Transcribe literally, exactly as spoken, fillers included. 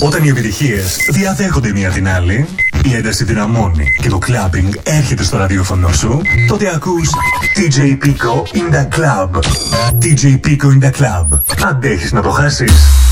Όταν οι επιτυχίες διαδέχονται μία την άλλη, η ένταση δυναμώνει και το clubbing έρχεται στο ραδιόφωνο σου, τότε ακούς ντι τζέι Pico in the club. ντι τζέι Pico in the club. Αντέχεις να το χάσεις?